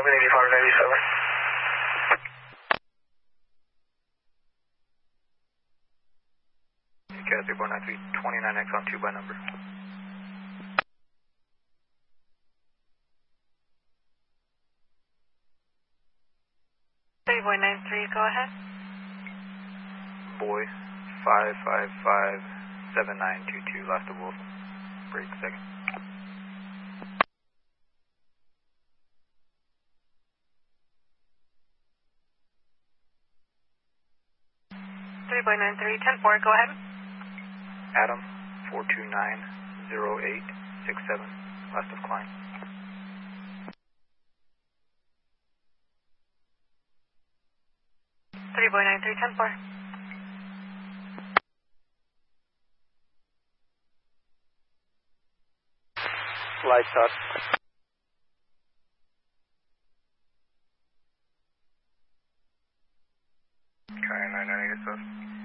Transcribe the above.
Cat 3493, 29X on 2 by number. 3493, go ahead. Boy, 5557922, last of Wolf. Break second. Three boy 93, 10-4, go ahead. Adam, 4290867, last of Klein. Three boy 93, 10-4. Lights up. Try 998 yourself.